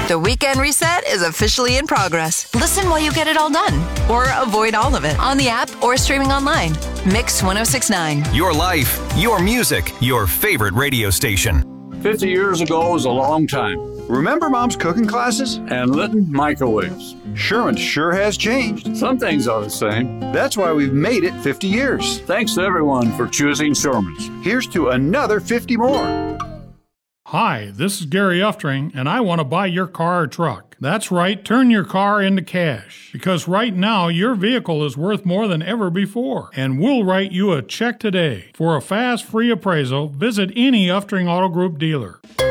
The weekend reset is officially in progress. Listen while you get it all done, or avoid all of it on the app or streaming online. Mix 1069. Your life, your music, your favorite radio station. 50 years ago was a long time. Remember Mom's cooking classes? And Litton microwaves. Sherman sure has changed. Some things are the same. That's why we've made it 50 years. Thanks to everyone for choosing Sherman's. Here's to another 50 more. Hi, this is Gary Uftring, and I want to buy your car or truck. That's right, turn your car into cash. Because right now, your vehicle is worth more than ever before. And we'll write you a check today. For a fast, free appraisal, visit any Uftring Auto Group dealer.